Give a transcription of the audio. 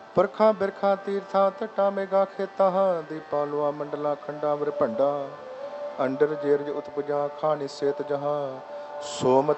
ਪਰਖਾਂ ਬਿਰਖਾਂ ਤੀਰਥਾਂ ਤਟਾਂ ਮੇਗਾ ਖੇਤਾਂ ਦੀਪਾਲੂਆ ਮੰਡਲਾ ਖੰਡਾ ਵਰ ਭੰਡਾ ਅੰਡਰ ਜੇਰਜ ਉਤਪਜਾ ਖਾਣੀ ਸੇਤ ਜਹਾਂ ਸੋਮਤ